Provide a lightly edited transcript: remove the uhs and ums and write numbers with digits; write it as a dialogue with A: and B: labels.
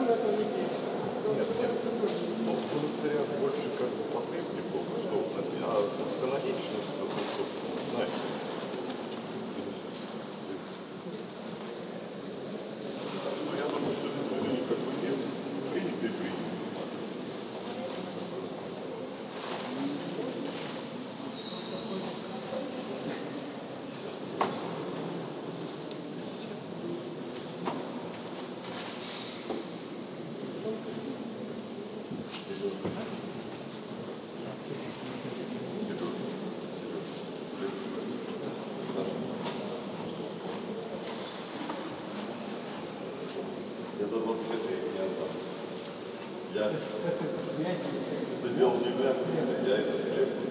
A: Нет, ну, в монастырях больше как бы потребников, что, а каноничность, то, собственно, знаете. Так что я думаю, что это как бы нет принято и принято. Я за 20 копеек не отдам. Я это делал не в реальности, я это хлеб.